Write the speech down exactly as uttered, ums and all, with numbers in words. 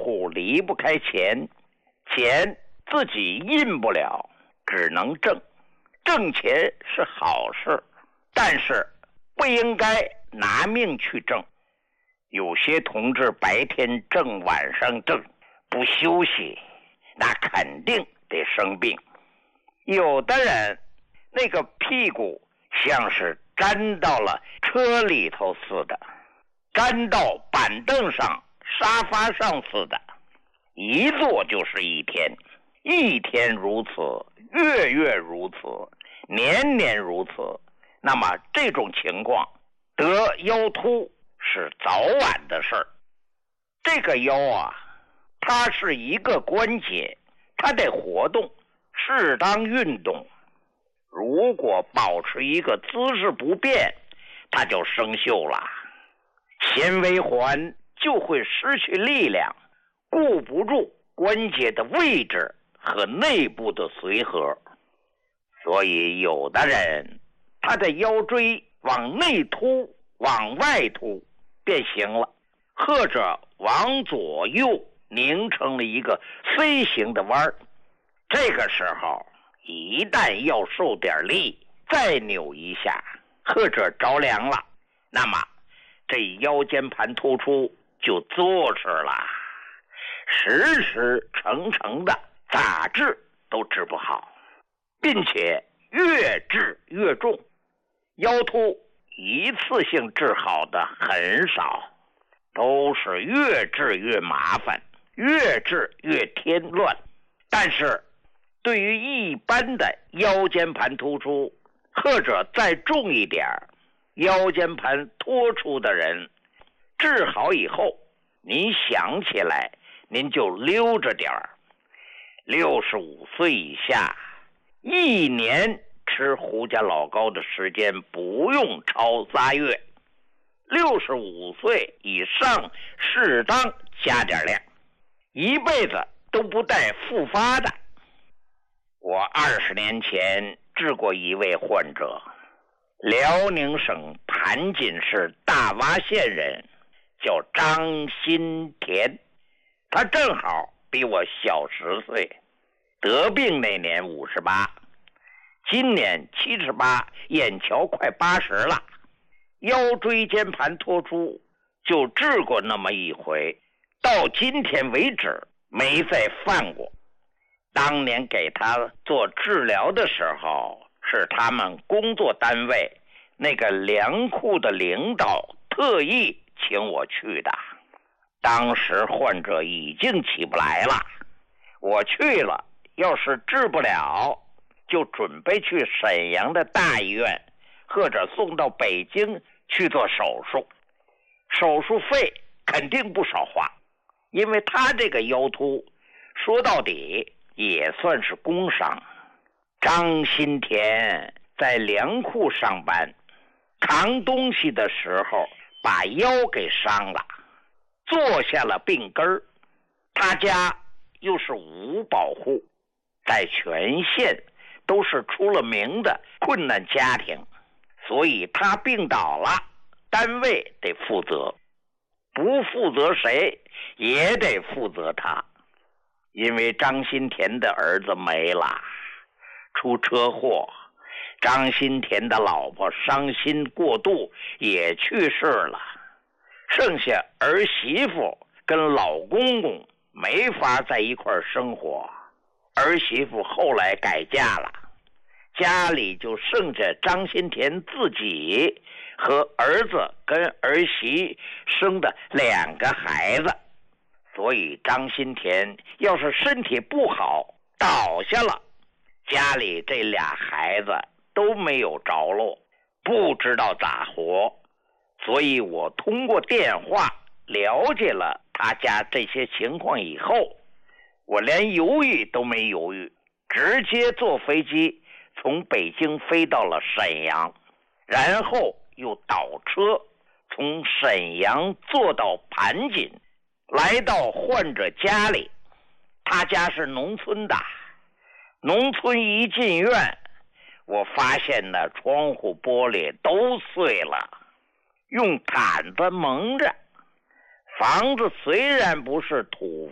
户离不开钱，钱自己印不了，只能挣。挣钱是好事，但是不应该拿命去挣。有些同志白天挣，晚上挣，不休息，那肯定得生病。有的人那个屁股像是粘到了车里头似的，粘到板凳上、沙发上似的，一坐就是一天，一天如此，月月如此，年年如此。那么这种情况得腰突是早晚的事儿。这个腰啊，它是一个关节，它得活动，适当运动。如果保持一个姿势不变，它就生锈了，纤维环就会失去力量，顾不住关节的位置和内部的随和。所以有的人他的腰椎往内凸往外凸变形了，或者往左右拧成了一个 C 型的弯儿。这个时候一旦要受点力，再扭一下或者着凉了，那么这腰间盘突出就坐实了，时时成成的咋治都治不好，并且越治越重。腰突一次性治好的很少，都是越治越麻烦，越治越添乱。但是对于一般的腰间盘突出，或者再重一点腰间盘脱出的人，治好以后，您想起来您就溜着点儿。六十五岁以下，一年吃胡家老膏的时间不用超仨月，六十五岁以上适当加点量，一辈子都不带复发的。我二十年前治过一位患者，辽宁省盘锦市大洼县人，叫张新田，他正好比我小十岁，得病那年五十八，今年七十八，眼瞧快八十了。腰椎间盘脱出就治过那么一回，到今天为止没再犯过。当年给他做治疗的时候，是他们工作单位那个粮库的领导特意请我去的。当时患者已经起不来了，我去了，要是治不了，就准备去沈阳的大医院，或者送到北京去做手术。手术费肯定不少花，因为他这个腰突说到底也算是工伤。张新田在粮库上班，扛东西的时候把腰给伤了，坐下了病根儿。他家又是无保户，在全县都是出了名的困难家庭，所以他病倒了，单位得负责，不负责谁也得负责他。因为张新田的儿子没了，出车祸，张新田的老婆伤心过度也去世了，剩下儿媳妇跟老公公没法在一块生活，儿媳妇后来改嫁了，家里就剩下张新田自己和儿子跟儿媳生的两个孩子。所以张新田要是身体不好倒下了，家里这俩孩子都没有着落，不知道咋活。所以我通过电话了解了他家这些情况以后，我连犹豫都没犹豫，直接坐飞机从北京飞到了沈阳，然后又倒车从沈阳坐到盘锦，来到患者家里。他家是农村的，农村一进院，我发现呢窗户玻璃都碎了，用毯子蒙着。房子虽然不是土